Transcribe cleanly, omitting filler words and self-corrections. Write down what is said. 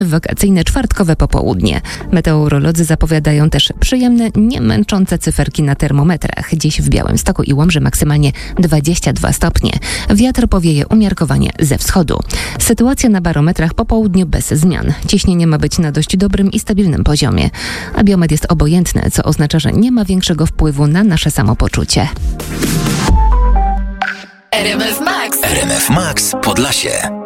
Wakacyjne czwartkowe popołudnie. Meteorolodzy zapowiadają też przyjemne, nie męczące cyferki na termometrach. Dziś w Białymstoku i Łomży maksymalnie 22 stopnie. Wiatr powieje umiarkowanie ze wschodu. Sytuacja na barometrach po południu bez zmian. Ciśnienie ma być na dość dobrym i stabilnym poziomie. A biometr jest obojętny, co oznacza, że nie ma większego wpływu na nasze samopoczucie. RMF Max Podlasie.